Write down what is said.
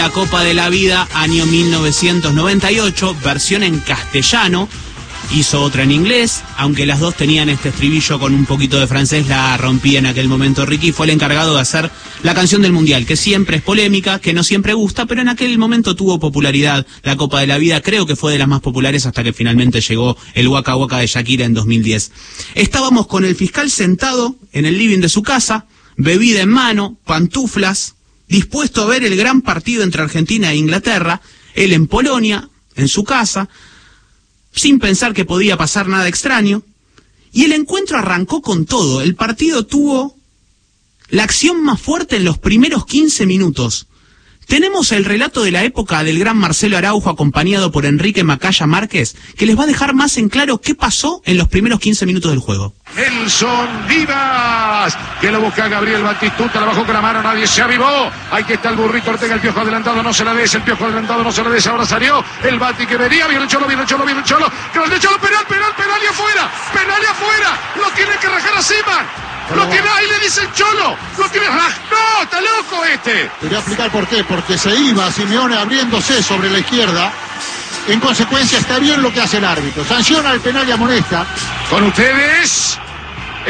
La Copa de la Vida, año 1998, versión en castellano. Hizo otra en inglés, aunque las dos tenían este estribillo con un poquito de francés, la rompí en aquel momento Ricky. Fue el encargado de hacer la canción del Mundial, que siempre es polémica, que no siempre gusta, pero en aquel momento tuvo popularidad. La Copa de la Vida creo que fue de las más populares hasta que finalmente llegó el Waka Waka de Shakira en 2010. Estábamos con el fiscal sentado en el living de su casa, bebida en mano, pantuflas, dispuesto a ver el gran partido entre Argentina e Inglaterra, él en Polonia, en su casa, sin pensar que podía pasar nada extraño, y el encuentro arrancó con todo. El partido tuvo la acción más fuerte en los primeros 15 minutos. Tenemos el relato de la época del gran Marcelo Araujo acompañado por Enrique Macaya Márquez, que les va a dejar más en claro qué pasó en los primeros 15 minutos del juego. Nelson Vivas, que lo busca Gabriel Batistuta, la bajó con la mano, nadie se avivó. Ahí que está el burrito Ortega, el Piojo adelantado, no se la des, el Piojo adelantado, no se la des, ahora salió el Bati que venía, viene el Cholo, que el Cholo, penal, y afuera, lo tiene que rajar a Seaman. Lo tiene, ahí le dice el Cholo, lo tiene, no, está loco este. Te voy a explicar por qué, porque se iba Simeone abriéndose sobre la izquierda. En consecuencia está bien lo que hace el árbitro, sanciona el penal y amonesta. Con ustedes,